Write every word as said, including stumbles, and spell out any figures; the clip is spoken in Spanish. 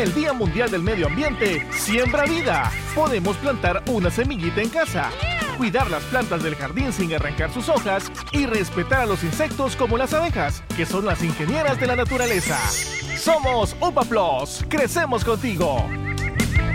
el Día Mundial del Medio Ambiente, siembra vida. Podemos plantar una semillita en casa, cuidar las plantas del jardín sin arrancar sus hojas y respetar a los insectos como las abejas, que son las ingenieras de la naturaleza. Somos UPA Plus, crecemos contigo.